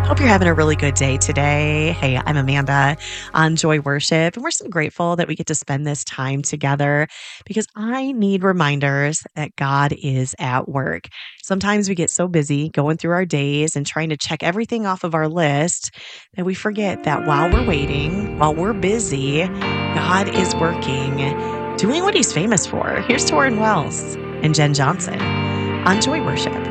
Hope you're having a really good day today. Hey, I'm Amanda on Joy Worship, and we're so grateful that we get to spend this time together because I need reminders that God is at work. Sometimes we get so busy going through our days and trying to check everything off of our list that we forget that while we're waiting, while we're busy, God is working, doing what he's famous for. Here's Torrin Wells and Jen Johnson on Joy Worship.